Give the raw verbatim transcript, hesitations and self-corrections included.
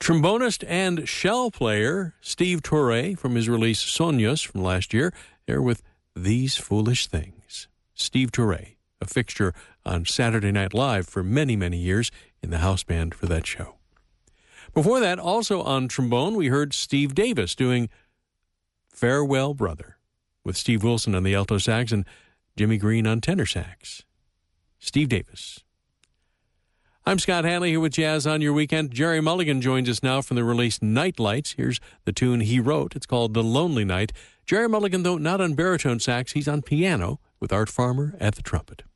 Trombonist and shell player Steve Turre from his release Sonios from last year, there with These Foolish Things. Steve Turre, a fixture on Saturday Night Live for many, many years in the house band for that show. Before that, also on trombone, we heard Steve Davis doing Farewell Brother, with Steve Wilson on the alto sax and Jimmy Green on tenor sax. Steve Davis. I'm Scott Hanley here with Jazz on Your Weekend. Jerry Mulligan joins us now from the release Night Lights. Here's the tune he wrote. It's called The Lonely Night. Jerry Mulligan, though not on baritone sax, he's on piano with Art Farmer at the trumpet.